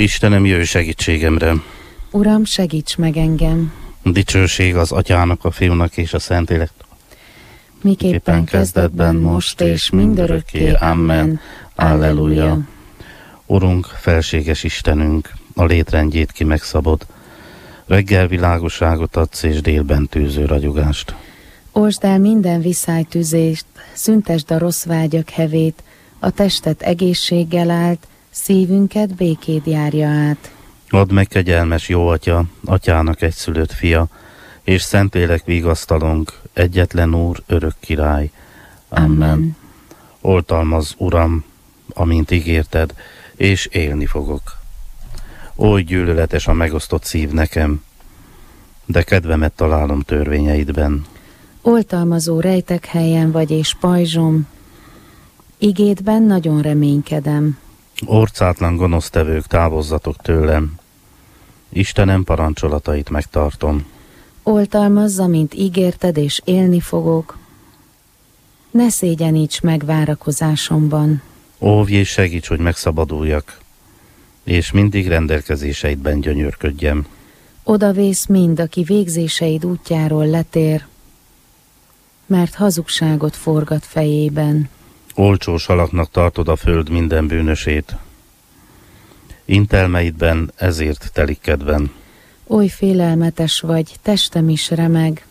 Istenem, jöjj segítségemre! Uram, segíts meg engem! Dicsőség az Atyának, a Fiúnak és a Szentléleknek. Miképpen kezdetben, most és mindörökké. Amen. Alleluja. Urunk, felséges Istenünk, a létrendjét ki megszabod. Reggel világosságot adsz, és délben tűző ragyogást. Oltsd el minden viszálytüzést, szüntesd a rossz vágyak hevét, a testet egészséggel ált, szívünket békéd járja át. Add meg, kegyelmes jó Atya, Atyának egyszülött fia, és Szentlélek vigasztalunk, egyetlen Úr, örök király. Amen. Oltalmazz, Uram, amint ígérted, és élni fogok. Oly gyűlöletes a megosztott szív nekem, de kedvemet találom törvényeidben. Oltalmazó rejtek helyen vagy és pajzsom, igédben nagyon reménykedem. Orcátlan gonosztevők, távozzatok tőlem, Istenem parancsolatait megtartom. Oltalmazz, amint ígérted, és élni fogok. Ne szégyeníts meg várakozásomban. Óvj és segíts, hogy megszabaduljak, és mindig rendelkezéseidben gyönyörködjem. Odavész mind, aki végzéseid útjáról letér, mert hazugságot forgat fejében. Olcsó salaknak tartod a föld minden bűnösét. Intelmeidben ezért telik kedven. Oly félelmetes vagy, testem is remeg,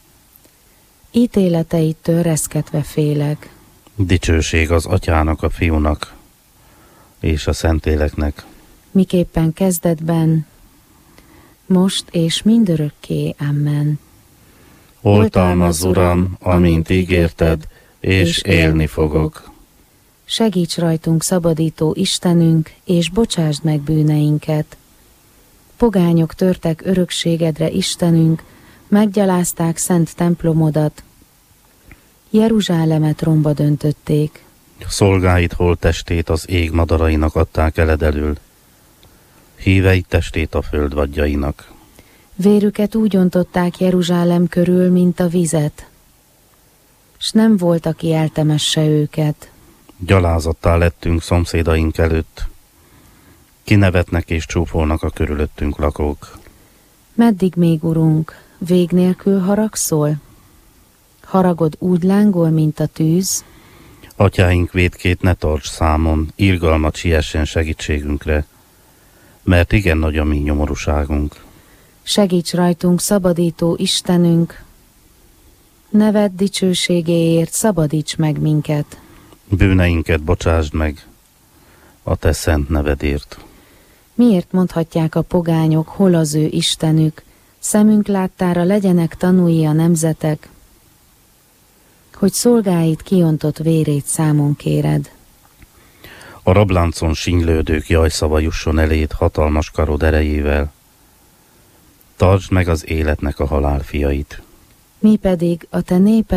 ítéleteitől reszketve félek. Dicsőség az Atyának, a Fiúnak és a Szentléleknek. Miképpen kezdetben, most és mindörökké. Amen. Oltalmazz, Uram, amint ígérted, és élni fogok. Segíts rajtunk, szabadító Istenünk, és bocsásd meg bűneinket. Pogányok törtek örökségedre, Istenünk, meggyalázták szent templomodat, Jeruzsálemet romba döntötték. Szolgáid holttestét az ég madarainak adták eled elől, híveid testét a föld vadjainak. Vérüket úgy ontották Jeruzsálem körül, mint a vizet, s nem volt, aki eltemesse őket. Gyalázattá lettünk szomszédaink előtt, kinevetnek és csúfolnak a körülöttünk lakók. Meddig még, Urunk, vég nélkül haragszol? Haragod úgy lángol, mint a tűz? Atyáink vétkét ne tarts számon, irgalmat siessen segítségünkre, mert igen nagy a mi nyomorúságunk. Segíts rajtunk, szabadító Istenünk, neved dicsőségéért szabadíts meg minket. Bűneinket bocsásd meg a te szent nevedért. Miért mondhatják a pogányok, hol az ő Istenük, szemünk láttára legyenek tanúi a nemzetek, hogy szolgáid kiontott vérét számon kéred. A rabláncon sínylődők jajszava jusson eléd hatalmas karod erejével. Tartsd meg az életnek a halál fiait. Mi pedig a te néped